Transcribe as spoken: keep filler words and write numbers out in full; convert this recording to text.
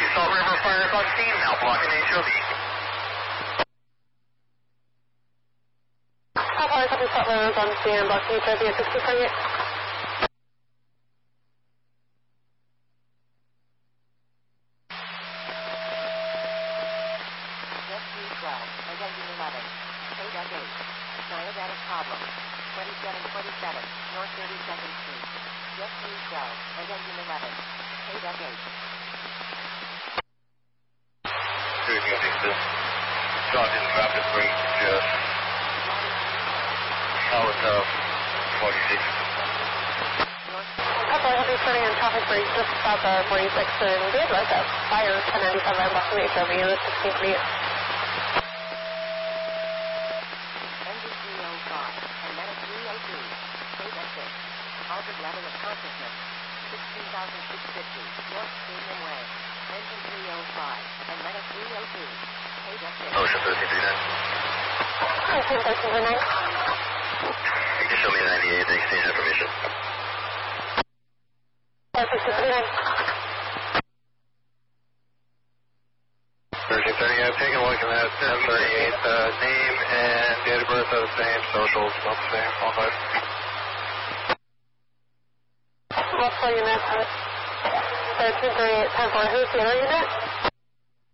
Salt River Fire is on scene, now blocking H O V. Alpha, copy, Salt River is on scene, blocking H O V at sixty forty-eight. Jet three twelve and engine eleven. K eight. Diabetic problem. twenty-seven twenty-seven, North thirty-second Street. Jet three twelve and engine eleven. K eight. Cruise music this. Shot in rapid range, just south of forty-six. Alpha, heavy turning on traffic break just south of forty-six and be advised that fire ten ninety-seven blocking H O V at sixteen forty-eight. Engine three oh five and medic three oh two. K six. Altered level of consciousness. sixteen thousand six hundred fifty, North Stadium Way. Engine three oh five and medic three oh two. K six. Ocean thirteen thirty-nine. Ocean thirteen thirty-nine. You can show me ninety-eight, exchange information. Ocean thirteen thirty-nine. thirteen thirty, I've taken a look at that, ten thirty-eight, uh, name and date of birth are the same, socials, not the same, all five. Multiple units, thirteen thirty-eight, ten four, who's the other unit?